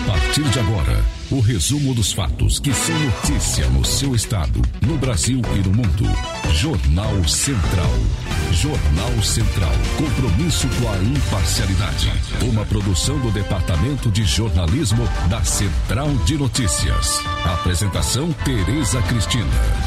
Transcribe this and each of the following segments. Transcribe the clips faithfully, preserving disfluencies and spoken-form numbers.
partir de agora, o resumo dos fatos que são notícia no seu estado, no Brasil e no mundo. Jornal Central. Jornal Central. Compromisso com a imparcialidade. Uma produção do Departamento de Jornalismo da Central de Notícias. Apresentação Tereza Cristina.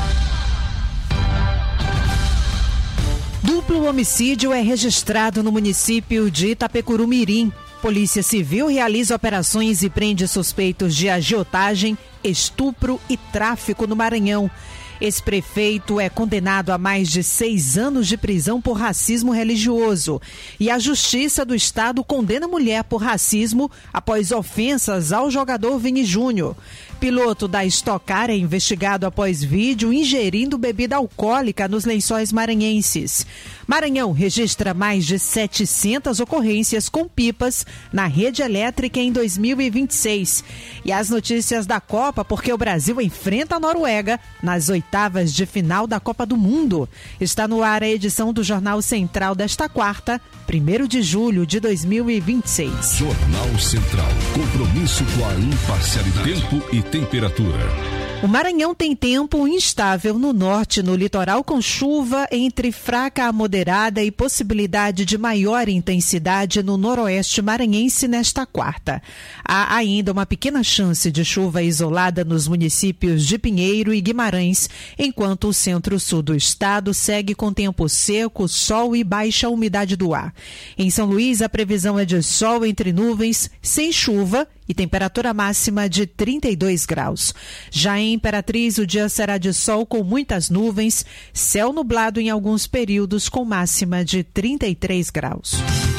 Duplo homicídio é registrado no município de Itapecurumirim. Polícia Civil realiza operações e prende suspeitos de agiotagem, estupro e tráfico no Maranhão. Ex-prefeito é condenado a mais de seis anos de prisão por racismo religioso. E a Justiça do Estado condena mulher por racismo após ofensas ao jogador Vini Júnior. Piloto da Stock Car é investigado após vídeo ingerindo bebida alcoólica nos Lençóis Maranhenses. Maranhão registra mais de setecentas ocorrências com pipas na rede elétrica em dois mil e vinte e seis. E as notícias da Copa, porque o Brasil enfrenta a Noruega nas oitavas de final da Copa do Mundo. Está no ar a edição do Jornal Central desta quarta, primeiro de julho de dois mil e vinte e seis. Jornal Central. Compromisso com a imparcialidade. Tempo e temperatura. O Maranhão tem tempo instável no norte, no litoral, com chuva entre fraca a moderada e possibilidade de maior intensidade no noroeste maranhense nesta quarta. Há ainda uma pequena chance de chuva isolada nos municípios de Pinheiro e Guimarães, enquanto o centro-sul do estado segue com tempo seco, sol e baixa umidade do ar. Em São Luís, a previsão é de sol entre nuvens, sem chuva e temperatura máxima de trinta e dois graus. Já em Imperatriz, o dia será de sol com muitas nuvens, céu nublado em alguns períodos com máxima de trinta e três graus.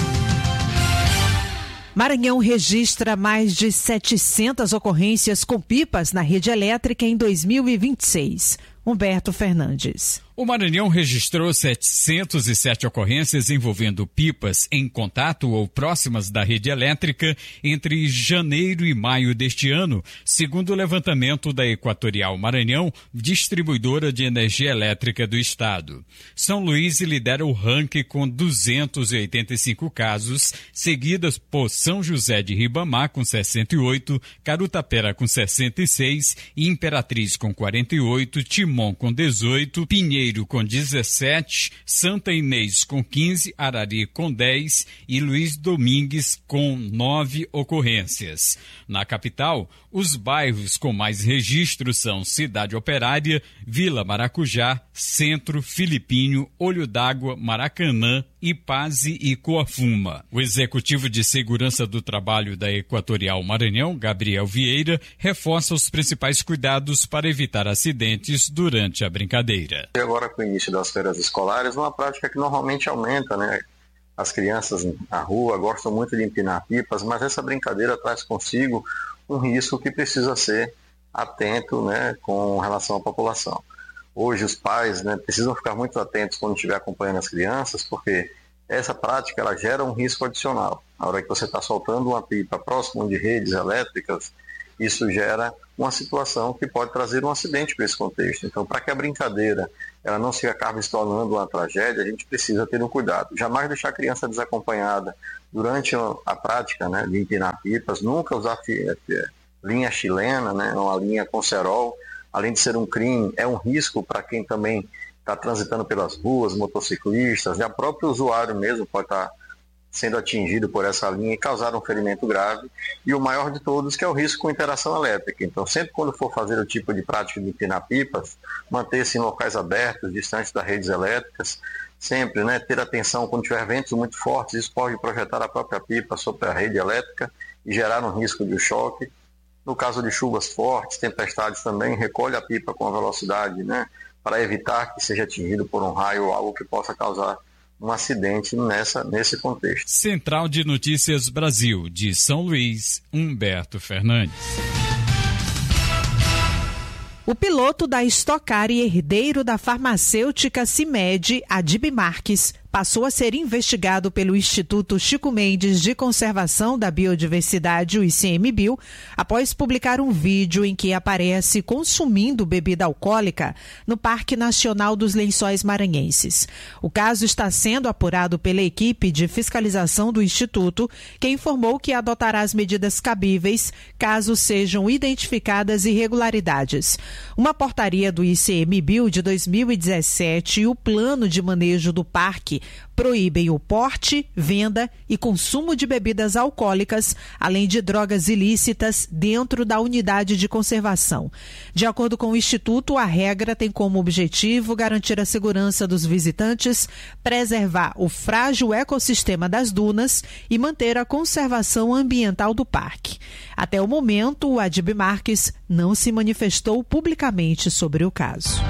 Maranhão registra mais de setecentas ocorrências com pipas na rede elétrica em dois mil e vinte e seis. Humberto Fernandes. O Maranhão registrou setecentas e sete ocorrências envolvendo pipas em contato ou próximas da rede elétrica entre janeiro e maio deste ano, segundo o levantamento da Equatorial Maranhão, distribuidora de energia elétrica do estado. São Luís lidera o ranking com duzentos e oitenta e cinco casos, seguidas por São José de Ribamar com sessenta e oito, Carutapera com sessenta e seis, Imperatriz com quarenta e oito, Timon com dezoito, Pinheiro com dezessete, Santa Inês com quinze, Arari com dez e Luiz Domingues com nove ocorrências. Na capital, os bairros com mais registros são Cidade Operária, Vila Maracujá, Centro, Filipinho, Olho d'Água, Maracanã, Ipaze e Coafuma. O executivo de segurança do trabalho da Equatorial Maranhão, Gabriel Vieira, reforça os principais cuidados para evitar acidentes durante a brincadeira. E agora com o início das férias escolares, uma prática que normalmente aumenta, né? As crianças na rua gostam muito de empinar pipas, mas essa brincadeira traz consigo um risco que precisa ser atento, né, com relação à população. Hoje os pais, né, precisam ficar muito atentos quando estiver acompanhando as crianças, porque essa prática ela gera um risco adicional. Na hora que você está soltando uma pipa próximo de redes elétricas, isso gera uma situação que pode trazer um acidente para esse contexto. Então, para que a brincadeira ela não se acabe se tornando uma tragédia, a gente precisa ter um cuidado. Jamais deixar a criança desacompanhada durante a prática, né, de empinar pipas, nunca usar linha chilena, né, uma linha com cerol. Além de ser um crime, é um risco para quem também está transitando pelas ruas, motociclistas, e o próprio usuário mesmo pode estar sendo atingido por essa linha e causar um ferimento grave. E o maior de todos, que é o risco com interação elétrica. Então, sempre quando for fazer o tipo de prática de empinar pipas, manter-se em locais abertos, distantes das redes elétricas, sempre, né, ter atenção quando tiver ventos muito fortes, isso pode projetar a própria pipa sobre a rede elétrica e gerar um risco de choque. No caso de chuvas fortes, tempestades também, recolhe a pipa com a velocidade, né, para evitar que seja atingido por um raio ou algo que possa causar um acidente nessa, nesse contexto. Central de Notícias Brasil, de São Luís, Humberto Fernandes. O piloto da Stock Car e herdeiro da farmacêutica Cimed, Adib Marques, passou a ser investigado pelo Instituto Chico Mendes de Conservação da Biodiversidade, o I C M B I O, após publicar um vídeo em que aparece consumindo bebida alcoólica no Parque Nacional dos Lençóis Maranhenses. O caso está sendo apurado pela equipe de fiscalização do Instituto, que informou que adotará as medidas cabíveis caso sejam identificadas irregularidades. Uma portaria do I C M B I O de dois mil e dezessete e o plano de manejo do parque proíbem o porte, venda e consumo de bebidas alcoólicas, além de drogas ilícitas, dentro da unidade de conservação. De acordo com o Instituto, a regra tem como objetivo garantir a segurança dos visitantes, preservar o frágil ecossistema das dunas e manter a conservação ambiental do parque. Até o momento, o Adib Marques não se manifestou publicamente sobre o caso.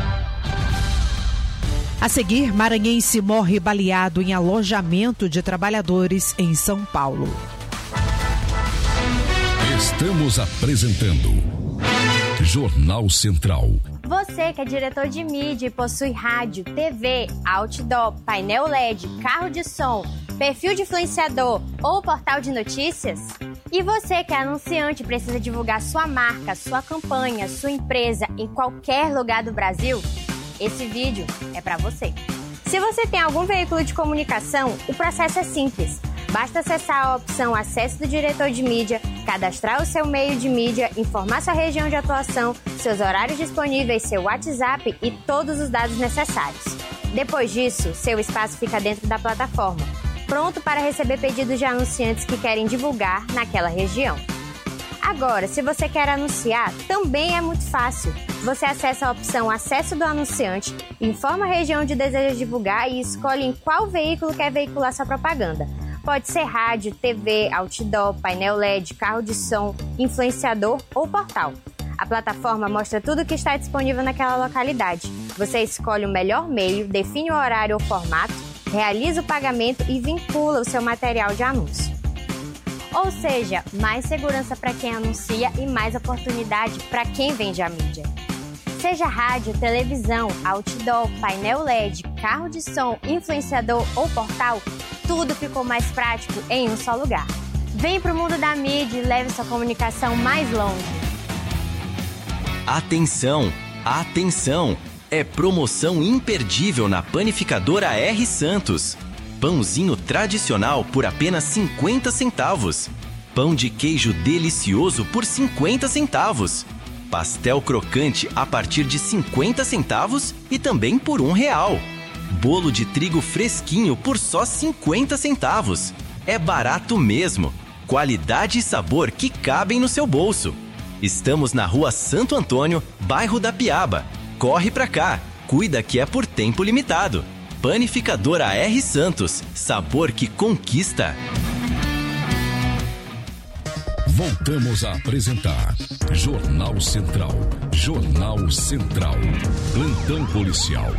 A seguir, maranhense morre baleado em alojamento de trabalhadores em São Paulo. Estamos apresentando Jornal Central. Você que é diretor de mídia e possui rádio, T V, outdoor, painel L E D, carro de som, perfil de influenciador ou portal de notícias? E você que é anunciante e precisa divulgar sua marca, sua campanha, sua empresa em qualquer lugar do Brasil? Esse vídeo é para você. Se você tem algum veículo de comunicação, o processo é simples. Basta acessar a opção Acesso do Diretor de Mídia, cadastrar o seu meio de mídia, informar sua região de atuação, seus horários disponíveis, seu WhatsApp e todos os dados necessários. Depois disso, seu espaço fica dentro da plataforma, pronto para receber pedidos de anunciantes que querem divulgar naquela região. Agora, se você quer anunciar, também é muito fácil. Você acessa a opção Acesso do Anunciante, informa a região onde deseja divulgar e escolhe em qual veículo quer veicular sua propaganda. Pode ser rádio, T V, outdoor, painel L E D, carro de som, influenciador ou portal. A plataforma mostra tudo o que está disponível naquela localidade. Você escolhe o melhor meio, define o horário ou formato, realiza o pagamento e vincula o seu material de anúncio. Ou seja, mais segurança para quem anuncia e mais oportunidade para quem vende a mídia. Seja rádio, televisão, outdoor, painel L E D, carro de som, influenciador ou portal, tudo ficou mais prático em um só lugar. Vem para o mundo da mídia e leve sua comunicação mais longe. Atenção, atenção! É promoção imperdível na Panificadora R. Santos. Pãozinho tradicional por apenas cinquenta centavos. Pão de queijo delicioso por cinquenta centavos. Pastel crocante a partir de cinquenta centavos e também por um real. Bolo de trigo fresquinho por só cinquenta centavos. É barato mesmo. Qualidade e sabor que cabem no seu bolso. Estamos na Rua Santo Antônio, bairro da Piaba. Corre pra cá. Cuida que é por tempo limitado. Panificadora R. Santos, sabor que conquista. Voltamos a apresentar Jornal Central. Jornal Central. Plantão policial.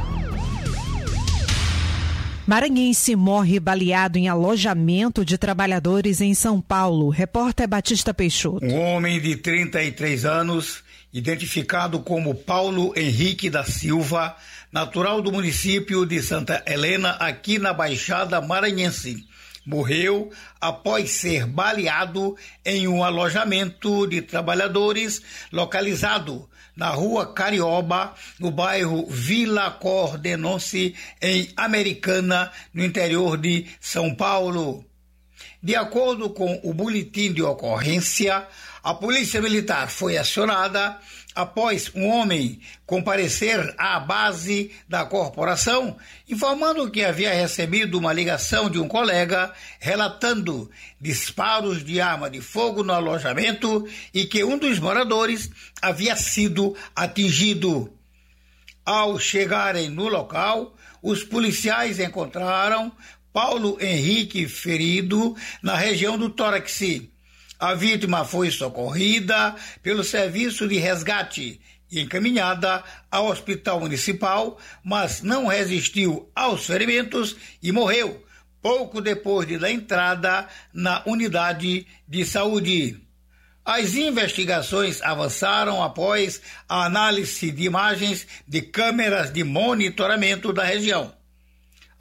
Maranhense morre baleado em alojamento de trabalhadores em São Paulo. Repórter Batista Peixoto. Um homem de trinta e três anos, identificado como Paulo Henrique da Silva, natural do município de Santa Helena, aqui na Baixada Maranhense, morreu após ser baleado em um alojamento de trabalhadores localizado na Rua Carioba, no bairro Vila Cordenonce, em Americana, no interior de São Paulo. De acordo com o boletim de ocorrência, a Polícia Militar foi acionada após um homem comparecer à base da corporação, informando que havia recebido uma ligação de um colega relatando disparos de arma de fogo no alojamento e que um dos moradores havia sido atingido. Ao chegarem no local, os policiais encontraram Paulo Henrique ferido na região do tórax. A vítima foi socorrida pelo serviço de resgate e encaminhada ao hospital municipal, mas não resistiu aos ferimentos e morreu pouco depois de da entrada na unidade de saúde. As investigações avançaram após a análise de imagens de câmeras de monitoramento da região.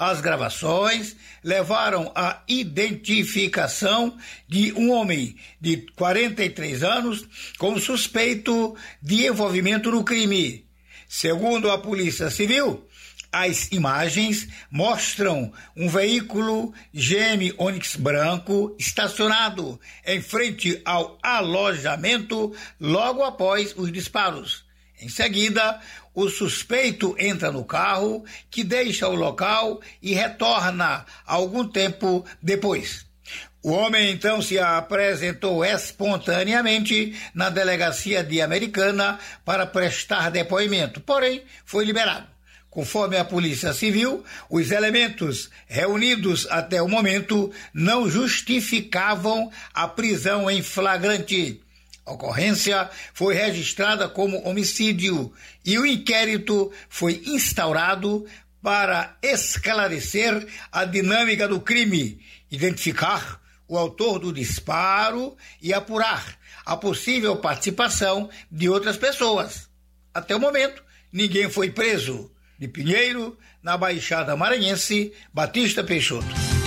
As gravações levaram à identificação de um homem de quarenta e três anos como suspeito de envolvimento no crime. Segundo a Polícia Civil, as imagens mostram um veículo G M Onix branco estacionado em frente ao alojamento logo após os disparos. Em seguida, o suspeito entra no carro, que deixa o local e retorna algum tempo depois. O homem então se apresentou espontaneamente na delegacia de Americana para prestar depoimento, porém foi liberado. Conforme a Polícia Civil, os elementos reunidos até o momento não justificavam a prisão em flagrante. A ocorrência foi registrada como homicídio e o inquérito foi instaurado para esclarecer a dinâmica do crime, identificar o autor do disparo e apurar a possível participação de outras pessoas. Até o momento, ninguém foi preso. De Pinheiro, na Baixada Maranhense, Batista Peixoto.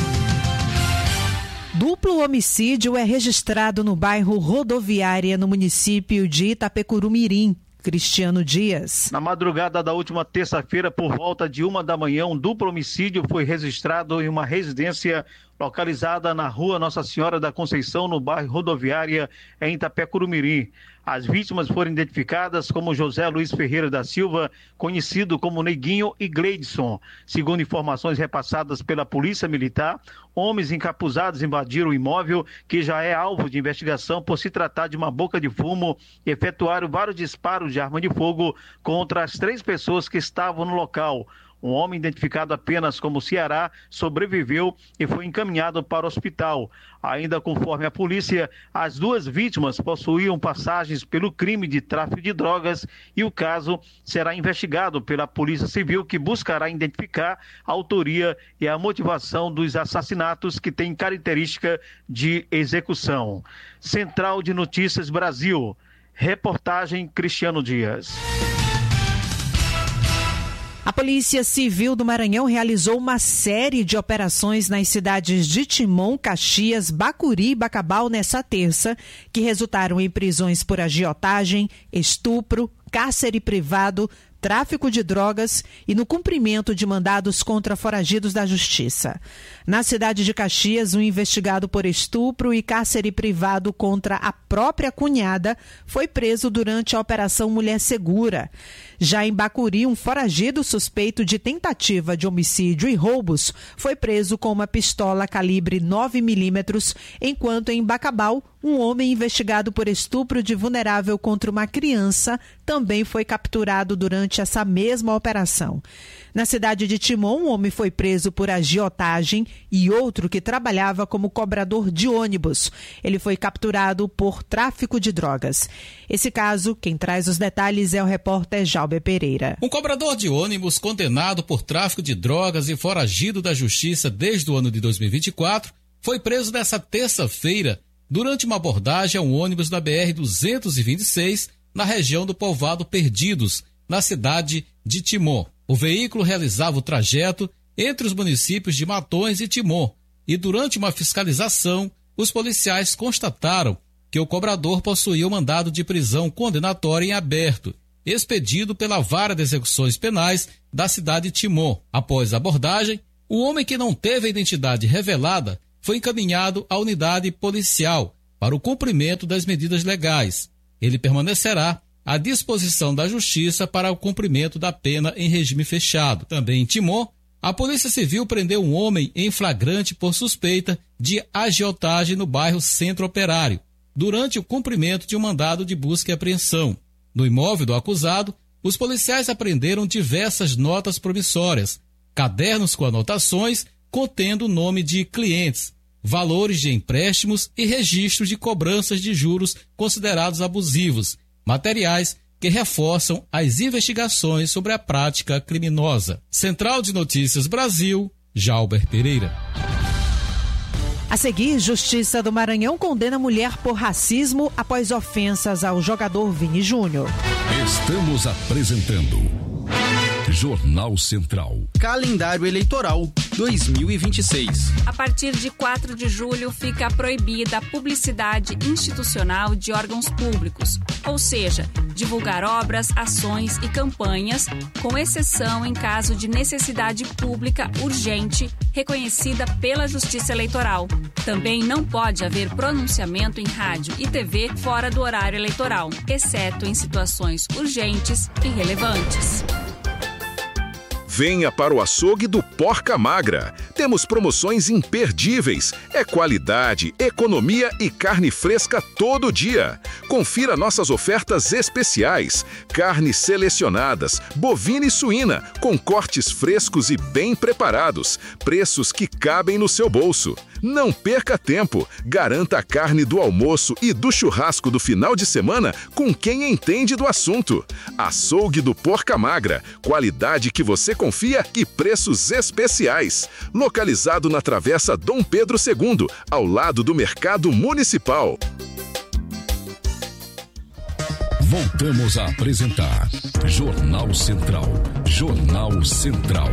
Duplo homicídio é registrado no bairro Rodoviária, no município de Itapecurumirim. Cristiano Dias. Na madrugada da última terça-feira, por volta de uma da manhã, um duplo homicídio foi registrado em uma residência localizada na rua Nossa Senhora da Conceição, no bairro Rodoviária, em Itapecurumirim. As vítimas foram identificadas como José Luiz Ferreira da Silva, conhecido como Neguinho, e Gleidson. Segundo informações repassadas pela Polícia Militar, homens encapuzados invadiram o imóvel, que já é alvo de investigação por se tratar de uma boca de fumo, e efetuaram vários disparos de arma de fogo contra as três pessoas que estavam no local. Um homem identificado apenas como Ceará sobreviveu e foi encaminhado para o hospital. Ainda conforme a polícia, as duas vítimas possuíam passagens pelo crime de tráfico de drogas e o caso será investigado pela Polícia Civil, que buscará identificar a autoria e a motivação dos assassinatos que têm característica de execução. Central de Notícias Brasil. Reportagem Cristiano Dias. A Polícia Civil do Maranhão realizou uma série de operações nas cidades de Timon, Caxias, Bacuri e Bacabal nessa terça, que resultaram em prisões por agiotagem, estupro, cárcere privado, tráfico de drogas e no cumprimento de mandados contra foragidos da Justiça. Na cidade de Caxias, um investigado por estupro e cárcere privado contra a própria cunhada foi preso durante a Operação Mulher Segura. Já em Bacuri, um foragido suspeito de tentativa de homicídio e roubos foi preso com uma pistola calibre nove milímetros, enquanto em Bacabal, um homem investigado por estupro de vulnerável contra uma criança também foi capturado durante essa mesma operação. Na cidade de Timon, um homem foi preso por agiotagem e outro que trabalhava como cobrador de ônibus. Ele foi capturado por tráfico de drogas. Esse caso, quem traz os detalhes é o repórter Jalber Pereira. Um cobrador de ônibus condenado por tráfico de drogas e foragido da Justiça desde o ano de dois mil e vinte e quatro foi preso nesta terça-feira durante uma abordagem a um ônibus da B R duzentos e vinte e seis na região do Povoado Perdidos, na cidade de Timon. O veículo realizava o trajeto entre os municípios de Matões e Timon e durante uma fiscalização, os policiais constataram que o cobrador possuía um mandado de prisão condenatório em aberto, expedido pela Vara de Execuções Penais da cidade de Timon. Após a abordagem, o homem, que não teve a identidade revelada, foi encaminhado à unidade policial para o cumprimento das medidas legais. Ele permanecerá à disposição da Justiça para o cumprimento da pena em regime fechado. Também em Timon, a Polícia Civil prendeu um homem em flagrante por suspeita de agiotagem no bairro Centro Operário, durante o cumprimento de um mandado de busca e apreensão. No imóvel do acusado, os policiais apreenderam diversas notas promissórias, cadernos com anotações contendo o nome de clientes, valores de empréstimos e registros de cobranças de juros considerados abusivos, materiais que reforçam as investigações sobre a prática criminosa. Central de Notícias Brasil, Jalber Pereira. A seguir, Justiça do Maranhão condena mulher por racismo após ofensas ao jogador Vini Júnior. Estamos apresentando Jornal Central. Calendário Eleitoral dois mil e vinte e seis. A partir de quatro de julho fica proibida a publicidade institucional de órgãos públicos, ou seja, divulgar obras, ações e campanhas, com exceção em caso de necessidade pública urgente reconhecida pela Justiça Eleitoral. Também não pode haver pronunciamento em rádio e T V fora do horário eleitoral, exceto em situações urgentes e relevantes. Venha para o açougue do Porca Magra. Temos promoções imperdíveis. É qualidade, economia e carne fresca todo dia. Confira nossas ofertas especiais. Carnes selecionadas, bovina e suína, com cortes frescos e bem preparados. Preços que cabem no seu bolso. Não perca tempo. Garanta a carne do almoço e do churrasco do final de semana com quem entende do assunto. Açougue do Porca Magra. Qualidade que você confia e preços especiais. Localizado na Travessa Dom Pedro segundo, ao lado do Mercado Municipal. Voltamos a apresentar Jornal Central. Jornal Central.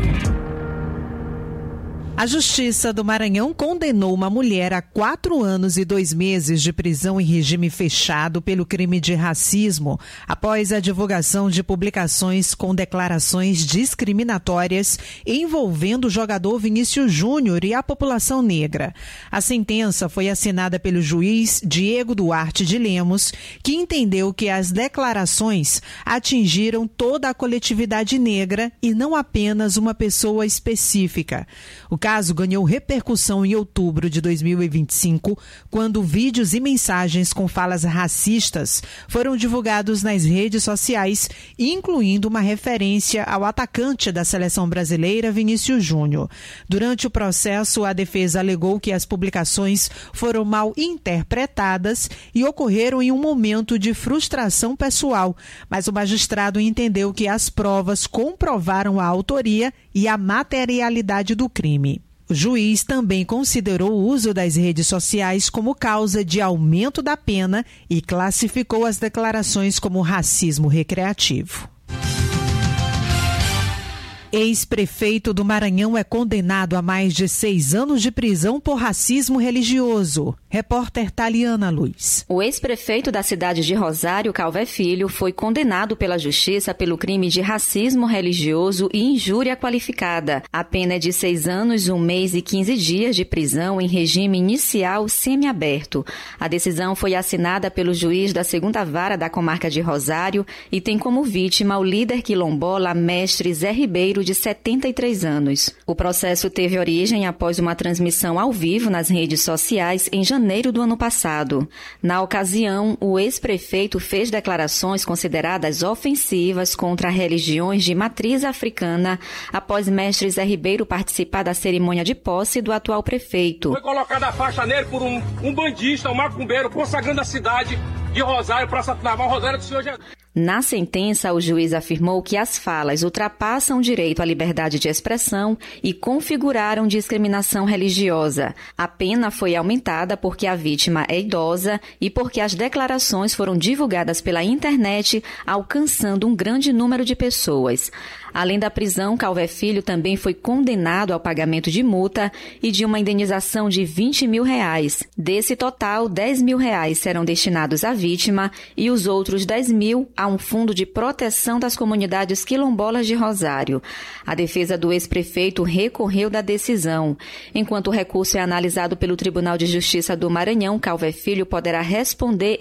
A Justiça do Maranhão condenou uma mulher a quatro anos e dois meses de prisão em regime fechado pelo crime de racismo, após a divulgação de publicações com declarações discriminatórias envolvendo o jogador Vinícius Júnior e a população negra. A sentença foi assinada pelo juiz Diego Duarte de Lemos, que entendeu que as declarações atingiram toda a coletividade negra e não apenas uma pessoa específica. O caso ganhou repercussão em outubro de dois mil e vinte e cinco, quando vídeos e mensagens com falas racistas foram divulgados nas redes sociais, incluindo uma referência ao atacante da seleção brasileira, Vinícius Júnior. Durante o processo, a defesa alegou que as publicações foram mal interpretadas e ocorreram em um momento de frustração pessoal, mas o magistrado entendeu que as provas comprovaram a autoria e a materialidade do crime. O juiz também considerou o uso das redes sociais como causa de aumento da pena e classificou as declarações como racismo recreativo. Ex-prefeito do Maranhão é condenado a mais de seis anos de prisão por racismo religioso. Repórter Taliana Luiz. O ex-prefeito da cidade de Rosário, Calvé Filho, foi condenado pela Justiça pelo crime de racismo religioso e injúria qualificada. A pena é de seis anos, um mês e quinze dias de prisão em regime inicial semiaberto. A decisão foi assinada pelo juiz da segunda vara da comarca de Rosário e tem como vítima o líder quilombola mestre Zé Ribeiro, de setenta e três anos. O processo teve origem após uma transmissão ao vivo nas redes sociais em janeiro do ano passado. Na ocasião, o ex-prefeito fez declarações consideradas ofensivas contra religiões de matriz africana após mestre Zé Ribeiro participar da cerimônia de posse do atual prefeito. Foi colocada a faixa nele por um, um bandista, um macumbeiro, consagrando a cidade de Rosário, Praça Naval, Rosário do Senhor Jesus. Na sentença, o juiz afirmou que as falas ultrapassam o direito à liberdade de expressão e configuraram discriminação religiosa. A pena foi aumentada porque a vítima é idosa e porque as declarações foram divulgadas pela internet, alcançando um grande número de pessoas. Além da prisão, Calvé Filho também foi condenado ao pagamento de multa e de uma indenização de vinte mil reais. Desse total, dez mil reais serão destinados à vítima e os outros dez mil a um fundo de proteção das comunidades quilombolas de Rosário. A defesa do ex-prefeito recorreu da decisão. Enquanto o recurso é analisado pelo Tribunal de Justiça do Maranhão, Calvé Filho poderá responder